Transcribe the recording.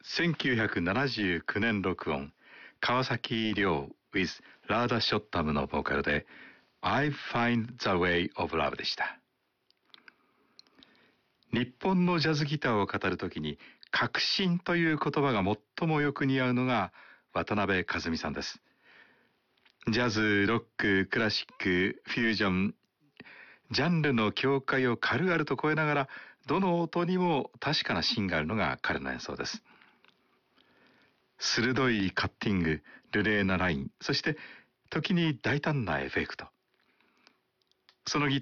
1979年録音、川崎亮 with ラーダ・ショッタムのボーカルで I Find the Way of Love でした。日本のジャズギターを語るときに革新という言葉が最もよく似合うのが渡辺和美さんです。ジャズ、ロック、クラシック、フュージョン、ジャンルの境界を軽々と越えながらどの音にも確かな芯があるのが彼の演奏です。鋭いカッティング、ルレーなライン、そして時に大胆なエフェクト。そのギ